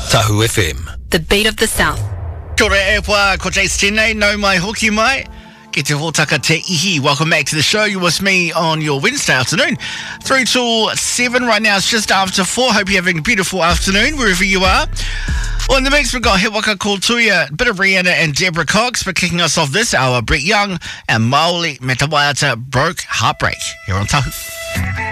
Tahu FM. The beat of the South. Kia ora e wā, ko Jace Tēnei, nau mai hoki mai. Ki te hōtaka te ihi. Welcome back to the show. You're with me on your Wednesday afternoon. Through till 7 right now. It's just after 4. Hope you're having a beautiful afternoon wherever you are. Well, in the mix, we've got He Waka Kōtuia, a bit of Rihanna and Deborah Cox. But kicking us off this hour, Brett Young and Maoli me te waiata Broke Heartbreak here on Tahu.